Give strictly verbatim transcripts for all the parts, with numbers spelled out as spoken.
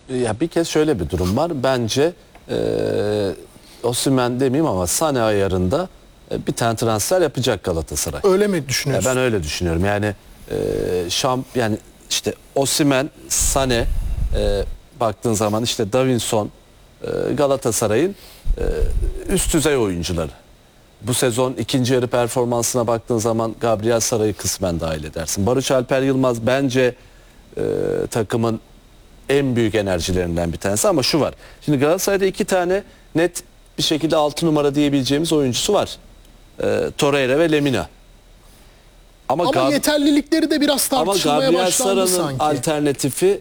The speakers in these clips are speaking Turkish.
Ya bir kez şöyle bir durum var. Bence e, Osimhen demeyeyim ama Sané ayarında e, bir tane transfer yapacak Galatasaray. Öyle mi düşünüyorsun? Ya ben öyle düşünüyorum. Yani e, şamp yani işte Osimhen, Sané e, baktığın zaman işte Davinson e, Galatasaray'ın e, üst düzey oyuncuları. Bu sezon ikinci yarı performansına baktığın zaman Gabriel Saray'ı kısmen dahil edersin. Barış Alper Yılmaz bence e, takımın en büyük enerjilerinden bir tanesi, ama şu var. Şimdi Galatasaray'da iki tane net bir şekilde altı numara diyebileceğimiz oyuncusu var. E, Torreira ve Lemina. Ama, Ama Gab yeterlilikleri de biraz ama tartışılmaya Gabriel başlandı Sara'nın sanki. alternatifi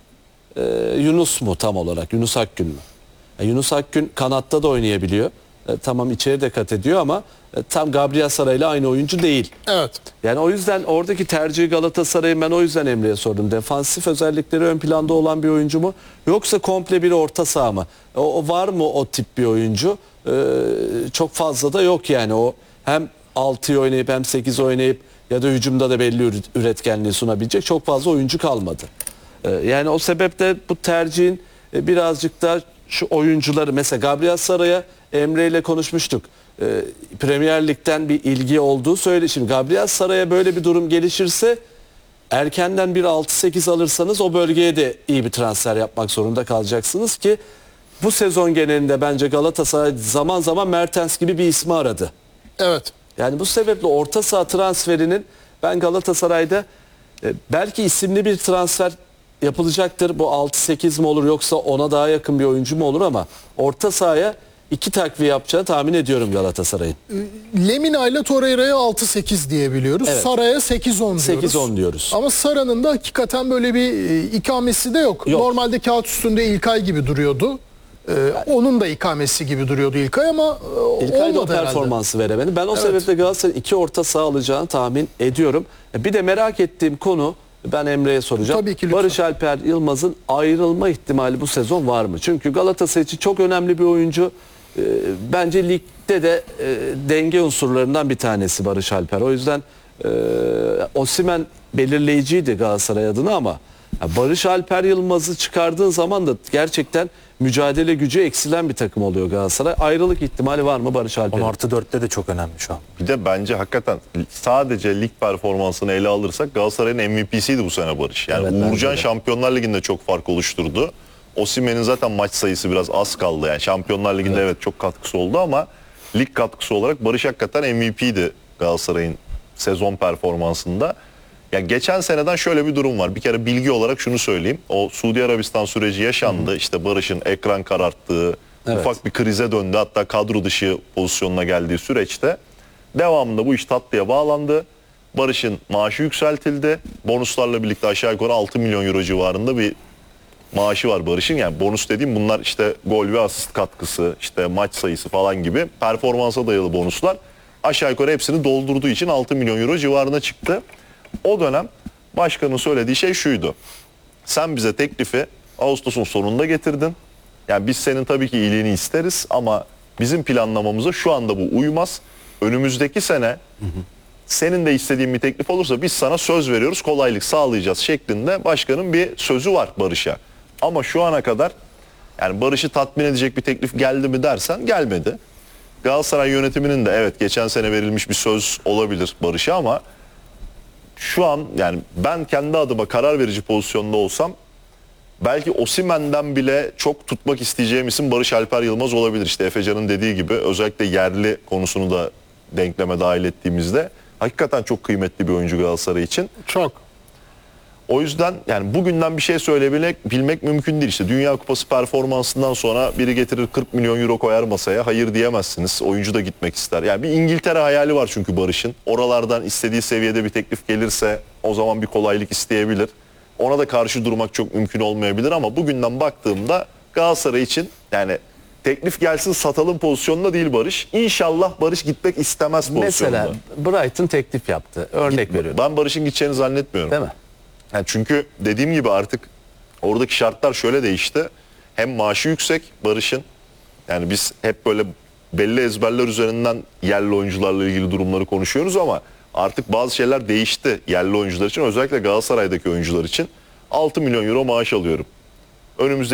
e, Yunus mu tam olarak? Yunus Akgün mü? Yani Yunus Akgün kanatta da oynayabiliyor. E, tamam içeri de kat ediyor ama e, tam Gabriel Sara ile aynı oyuncu değil. Evet. Yani o yüzden oradaki tercihi Galatasaray'ın, ben o yüzden Emre'ye sordum. Defansif özellikleri ön planda olan bir oyuncu mu? Yoksa komple bir orta saha mı? O, o var mı o tip bir oyuncu? Ee, çok fazla da yok yani. O hem altıyı oynayıp hem sekiz oynayıp ya da hücumda da belli üretkenliği sunabilecek çok fazla oyuncu kalmadı. Ee, yani o sebeple bu tercihin e, birazcık da şu oyuncuları, mesela Gabriel Sara'ya Emre ile konuşmuştuk. Ee, Premier Lig'den bir ilgi olduğu söyle. Şimdi Gabriel Sara'ya böyle bir durum gelişirse erkenden bir altı sekiz alırsanız o bölgeye de iyi bir transfer yapmak zorunda kalacaksınız ki bu sezon genelinde bence Galatasaray zaman zaman Mertens gibi bir ismi aradı. Evet. Yani bu sebeple orta saha transferinin ben Galatasaray'da e, belki isimli bir transfer yapılacaktır. Bu altı sekiz mi olur yoksa ona daha yakın bir oyuncu mu olur, ama orta sahaya iki takviye yapacağını tahmin ediyorum Galatasaray'ın. Lemina ile Torreira'ya altı sekiz diyebiliyoruz. Evet. Sara'ya sekiz on diyoruz. sekiz on diyoruz. Ama Sara'nın da hakikaten böyle bir e, ikamesi de yok. Yok. Normalde kağıt üstünde İlkay gibi duruyordu. Ee, onun da ikamesi gibi duruyordu İlkay ama e, İlkay da o olmadı performansı veremedi. Ben o Evet. sebeple Galatasaray'ın iki orta saha alacağını tahmin ediyorum. Bir de merak ettiğim konu, ben Emre'ye soracağım. Tabii ki, lütfen. Barış Alper Yılmaz'ın ayrılma ihtimali bu sezon var mı? Çünkü Galatasaray için çok önemli bir oyuncu. Ee, bence ligde de e, denge unsurlarından bir tanesi Barış Alper. O yüzden e, Osimhen belirleyiciydi Galatasaray adına, ama ya Barış Alper Yılmaz'ı çıkardığın zaman da gerçekten mücadele gücü eksilen bir takım oluyor Galatasaray. Ayrılık ihtimali var mı Barış Alper'in? on artı dörtte de çok önemli şu an. Bir de bence hakikaten sadece lig performansını ele alırsak Galatasaray'ın M V P'siydi bu sene Barış. Yani Evet, Uğurcan Şampiyonlar Ligi'nde çok fark oluşturdu. Osimhen'in zaten maç sayısı biraz az kaldı. Yani Şampiyonlar Ligi'nde evet, evet çok katkısı oldu ama lig katkısı olarak Barış hakikaten M V P'ydi Galatasaray'ın sezon performansında. Ya geçen seneden şöyle bir durum var. Bir kere bilgi olarak şunu söyleyeyim. O Suudi Arabistan süreci yaşandı. Hı. İşte Barış'ın ekran kararttığı, evet, ufak bir krize döndü. Hatta kadro dışı pozisyonuna geldiği süreçte devamında bu iş tatlıya bağlandı. Barış'ın maaşı yükseltildi. Bonuslarla birlikte aşağı yukarı altı milyon euro civarında bir maaşı var Barış'ın. Yani bonus dediğim bunlar işte gol ve asist katkısı, işte maç sayısı falan gibi performansa dayalı bonuslar. Aşağı yukarı hepsini doldurduğu için altı milyon euro civarına çıktı. O dönem başkanın söylediği şey şuydu. Sen bize teklifi Ağustos'un sonunda getirdin. Yani biz senin tabii ki iyiliğini isteriz ama bizim planlamamıza şu anda bu uymaz. Önümüzdeki sene hı hı. senin de istediğin bir teklif olursa biz sana söz veriyoruz, kolaylık sağlayacağız şeklinde başkanın bir sözü var Barış'a. Ama şu ana kadar yani Barış'ı tatmin edecek bir teklif geldi mi dersen gelmedi. Galatasaray yönetiminin de evet geçen sene verilmiş bir söz olabilir Barış'a ama şu an yani ben kendi adıma karar verici pozisyonda olsam belki Osimhen'den bile çok tutmak isteyeceğim isim Barış Alper Yılmaz olabilir. İşte Efecan'ın dediği gibi özellikle yerli konusunu da denkleme dahil ettiğimizde hakikaten çok kıymetli bir oyuncu Galatasaray için. Çok. O yüzden yani bugünden bir şey söyleyebilmek bilmek mümkün değil. İşte Dünya Kupası performansından sonra biri getirir kırk milyon euro koyar masaya. Hayır diyemezsiniz. Oyuncu da gitmek ister. Yani bir İngiltere hayali var çünkü Barış'ın. Oralardan istediği seviyede bir teklif gelirse o zaman bir kolaylık isteyebilir. Ona da karşı durmak çok mümkün olmayabilir ama bugünden baktığımda Galatasaray için yani teklif gelsin satalım pozisyonunda değil Barış. İnşallah Barış gitmek istemez pozisyonda. Mesela Brighton teklif yaptı. Örnek Git, veriyorum. Ben Barış'ın gideceğini zannetmiyorum. Değil mi? Yani çünkü dediğim gibi artık oradaki şartlar şöyle değişti. Hem maaşı yüksek Barış'ın. Yani biz hep böyle belli ezberler üzerinden yerli oyuncularla ilgili durumları konuşuyoruz ama artık bazı şeyler değişti yerli oyuncular için. Özellikle Galatasaray'daki oyuncular için altı milyon euro maaş alıyorum. Önümüzde